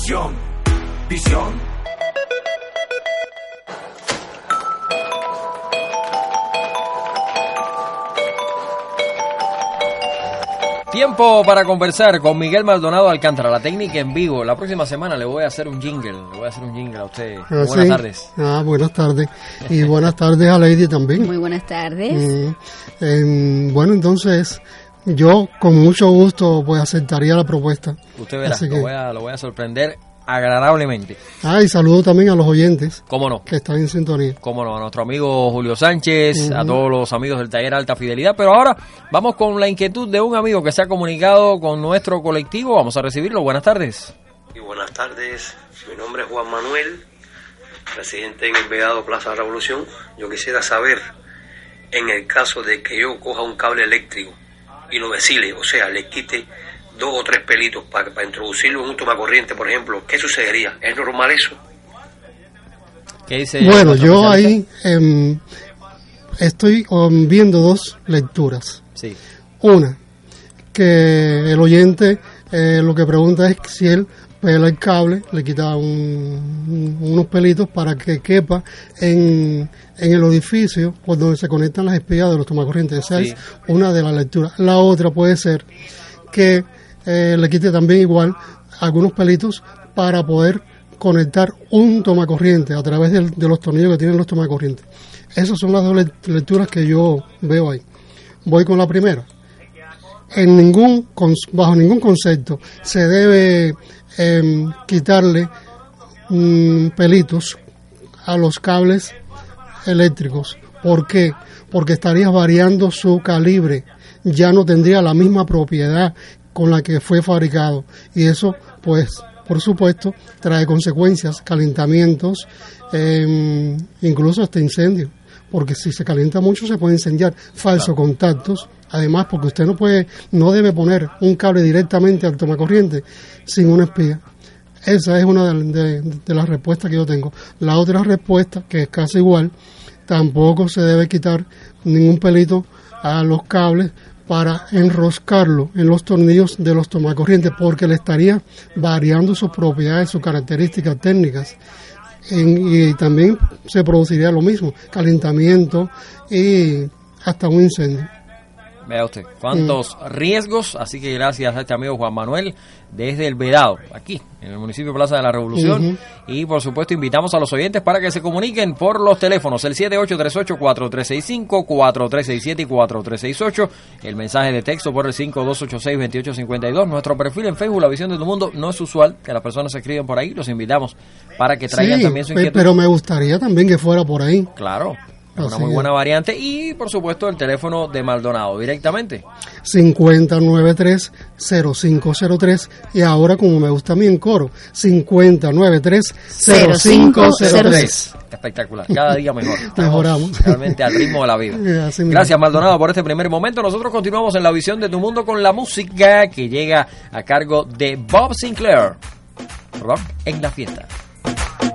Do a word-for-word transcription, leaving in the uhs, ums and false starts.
Visión, visión. Tiempo para conversar con Miguel Maldonado Alcántara, la técnica en vivo. La próxima semana le voy a hacer un jingle, le voy a hacer un jingle a usted. Ah, buenas sí. tardes. Ah, buenas tardes. Y buenas tardes a Lady también. Muy buenas tardes. Mm, eh, bueno, entonces, yo con mucho gusto pues aceptaría la propuesta. Usted verá, Así lo, que- voy a, lo voy a sorprender agradablemente. Ah, y saludo también a los oyentes ¿Cómo no? que están en sintonía. Como no, a nuestro amigo Julio Sánchez, Uh-huh. a todos los amigos del taller Alta Fidelidad. Pero ahora vamos con la inquietud de un amigo que se ha comunicado con nuestro colectivo. Vamos a recibirlo. Buenas tardes. Y buenas tardes, mi nombre es Juan Manuel, residente en el Vegado Plaza Revolución. Yo quisiera saber, en el caso de que yo coja un cable eléctrico y lo vacile, o sea, le quite dos o tres pelitos para, para introducirlo en un tomacorriente, por ejemplo, ¿qué sucedería? ¿Es normal eso? ¿Qué dice? Bueno, nuestro yo especialista? ahí em, estoy um, viendo dos lecturas. Sí. Una, que el oyente eh, lo que pregunta es si él pela el cable, le quita un- unos pelitos para que quepa en, en el orificio por donde se conectan las espigas de los tomacorrientes. Esa Sí. es una de las lecturas. La otra puede ser que eh, le quite también igual algunos pelitos para poder conectar un tomacorriente a través del- de los tornillos que tienen los tomacorrientes. Esas son las dos le- lecturas que yo veo ahí. Voy con la primera. En ningún con- bajo ningún concepto se debe em, quitarle mm, pelitos a los cables eléctricos. ¿Por qué? Porque estarías variando su calibre, ya no tendría la misma propiedad con la que fue fabricado, y eso pues por supuesto trae consecuencias, calentamientos, em, incluso hasta incendios, porque si se calienta mucho se puede incendiar, falsos contactos. Además, porque usted no puede, no debe poner un cable directamente al tomacorriente sin una espiga. Esa es una de, de- de las respuestas que yo tengo. La otra respuesta, que es casi igual, tampoco se debe quitar ningún pelito a los cables para enroscarlo en los tornillos de los tomacorrientes, porque le estaría variando sus propiedades, sus características técnicas. En- y también se produciría lo mismo, calentamiento y hasta un incendio. Vea usted, cuántos Mm. riesgos, así que gracias a este amigo Juan Manuel desde el Vedado, aquí en el municipio de Plaza de la Revolución. Uh-huh. Y por supuesto invitamos a los oyentes para que se comuniquen por los teléfonos, el siete ocho tres ocho, cuatro tres seis cinco, cuatro tres seis siete y cuatro tres seis ocho, el mensaje de texto por el cinco dos ocho seis, dos ocho cinco dos, nuestro perfil en Facebook, La Visión de tu Mundo. No es usual que las personas se escriban por ahí, los invitamos para que traigan Sí, también su pe- inquietud. pero me gustaría también que fuera por ahí. Claro, es una Así muy es. buena variante. Y por supuesto el teléfono de Maldonado directamente. cincuenta noventa y tres, cero cinco cero tres, y ahora, como me gusta a mí en coro, cincuenta noventa y tres, cero cinco cero tres. Espectacular, cada día mejor. Estamos Mejoramos. realmente al ritmo de la vida. Eh, así mismo. Gracias, Maldonado, por este primer momento. Nosotros continuamos en La Visión de tu Mundo con la música que llega a cargo de Bob Sinclair. Perdón, en la fiesta.